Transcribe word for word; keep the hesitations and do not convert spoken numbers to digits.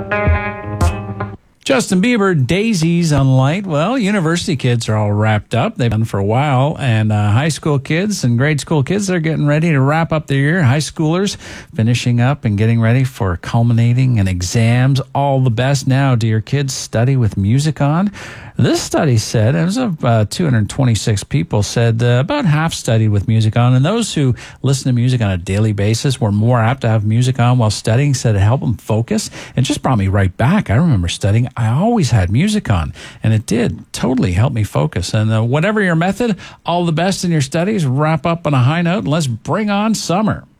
Justin Bieber, Daisies on Light. Well, university kids are all wrapped up. They've been for a while. And uh, high school kids and grade school kids, they're getting ready to wrap up their year. High schoolers finishing up and getting ready for culminating and exams. All the best now. Do your kids study with music on? This study said, it was of uh, two hundred twenty-six people, said uh, about half studied with music on. And those who listen to music on a daily basis were more apt to have music on while studying, said it helped them focus. It just brought me right back. I remember studying. I always had music on, and it did totally help me focus. And uh, whatever your method, all the best in your studies. Wrap up on a high note, and let's bring on summer.